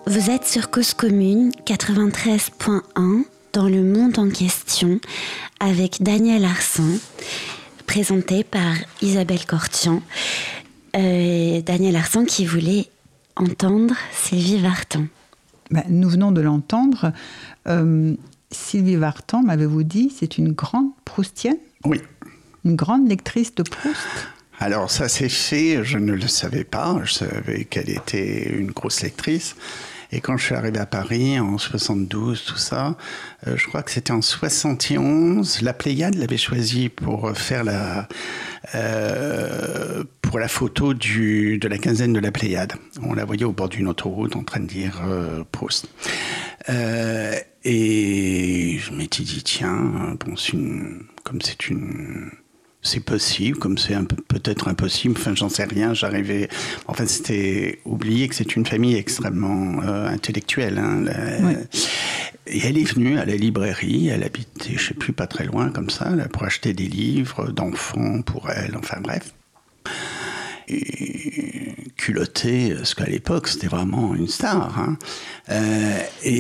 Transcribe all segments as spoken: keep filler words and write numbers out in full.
Vous êtes sur Cause Commune quatre-vingt-treize point un dans le monde en question avec Daniel Arsan, présenté par Isabelle Cortian. Euh, Daniel Arsan qui voulait entendre Sylvie Vartan. Ben, nous venons de l'entendre. Euh, Sylvie Vartan, m'avez-vous dit, c'est une grande proustienne ? Oui. Une grande lectrice de Proust ? Alors ça s'est fait, je ne le savais pas, je savais qu'elle était une grosse lectrice. Et quand je suis arrivé à Paris en soixante-douze, tout ça, euh, je crois que c'était en soixante et onze, la Pléiade l'avait choisie pour faire la, euh, pour la photo du, de la quinzaine de la Pléiade. On la voyait au bord d'une autoroute en train de dire euh, Proust. Euh, et je m'étais dit, tiens, bon, c'est une, comme c'est une... C'est possible, comme c'est un peu, peut-être impossible, enfin j'en sais rien, j'arrivais... En fait, c'était oublier que c'est une famille extrêmement euh, intellectuelle. Hein, la... oui. Et elle est venue à la librairie, elle habitait, je sais plus, pas très loin comme ça, là, pour acheter des livres d'enfants pour elle, enfin bref. Et culottée, parce qu'à l'époque, c'était vraiment une star. Hein. Euh,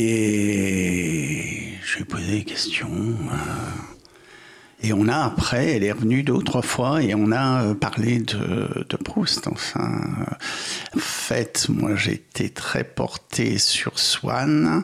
et je lui ai posé des questions... Euh... Et on a après, elle est revenue deux ou trois fois et on a parlé de, de Proust. Enfin, en fait, moi j'étais très porté sur Swann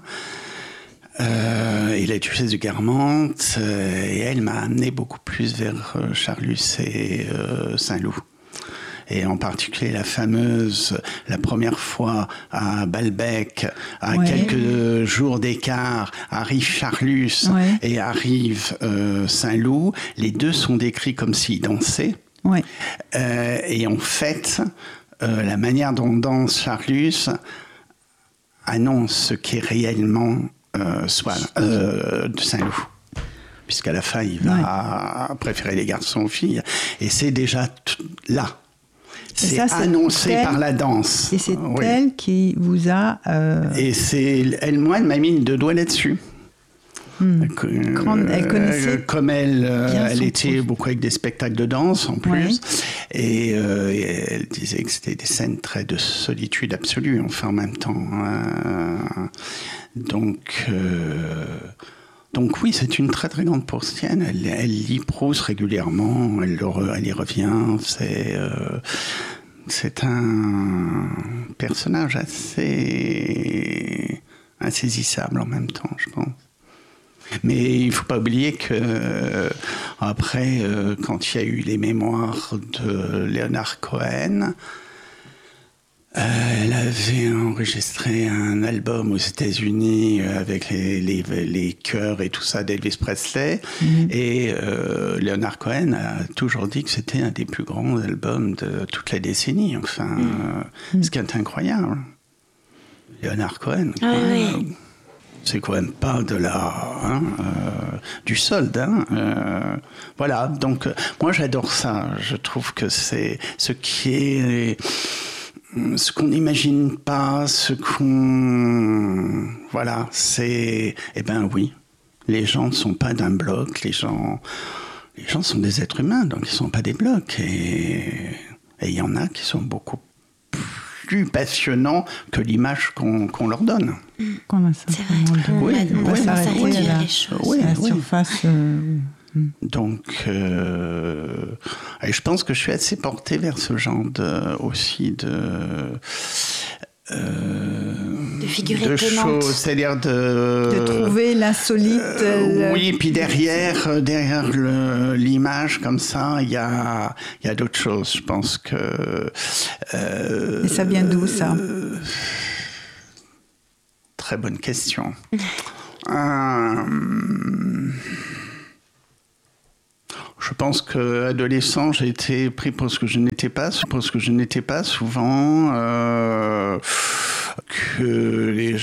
euh, et la Duchesse de Guermantes euh, et elle m'a amené beaucoup plus vers euh, Charlus et euh, Saint-Loup. Et en particulier la fameuse, la première fois à Balbec, à ouais. quelques jours d'écart, arrive Charlus ouais. et arrive euh, Saint-Loup. Les deux sont décrits comme s'ils dansaient. Ouais. Euh, et en fait, euh, la manière dont danse Charlus annonce ce qu'est réellement euh, Swann, euh, de Saint-Loup. Puisqu'à la fin, il va ouais. préférer les garçons aux filles. Et c'est déjà t- là. C'est, ça, c'est annoncé elle, par la danse. Et c'est oui. elle qui vous a... Euh... Et c'est elle, moi, elle m'a mis deux doigts là-dessus. Mmh. Euh, Grande, elle connaissait comme elle, euh, elle était proche. Beaucoup avec des spectacles de danse en plus. Ouais. Et, euh, et elle disait que c'était des scènes très de solitude absolue, enfin en même temps. Euh, donc... Euh, Donc oui, c'est une très très grande proustienne. Elle, elle lit Proust régulièrement, elle, elle y revient. C'est, euh, c'est un personnage assez insaisissable en même temps, je pense. Mais il ne faut pas oublier que euh, après, euh, quand il y a eu les mémoires de Leonard Cohen, Euh, elle avait enregistré un album aux États-Unis avec les, les, les chœurs et tout ça d'Elvis Presley. Mmh. Et euh, Leonard Cohen a toujours dit que c'était un des plus grands albums de toute la décennie. Enfin, mmh. euh, ce qui est incroyable. Leonard Cohen, ah, quoi, oui. euh, c'est quand même pas de la, hein, euh, du solde. Hein, euh, voilà, donc euh, moi j'adore ça. Je trouve que c'est ce qui est... ce qu'on n'imagine pas, ce qu'on... Voilà, c'est... Eh ben oui, les gens ne sont pas d'un bloc, les gens, les gens sont des êtres humains, donc ils ne sont pas des blocs. Et il y en a qui sont beaucoup plus passionnants que l'image qu'on, qu'on leur donne. Qu'on a c'est vrai, oui, on va s'arrêter à la, les choses. Oui, à la oui. surface... Euh... Donc, euh, et je pense que je suis assez porté vers ce genre de, aussi de, euh, de figures de choses, c'est-à-dire de, de trouver l'insolite. Euh, le... Oui, et puis derrière, derrière le, l'image comme ça, il y a, il y a d'autres choses. Je pense que. Euh, et ça vient d'où ça euh, Très bonne question. euh, Je pense qu'adolescent, j'ai été pris pour ce que je n'étais pas, pour ce que je n'étais pas souvent, euh, que les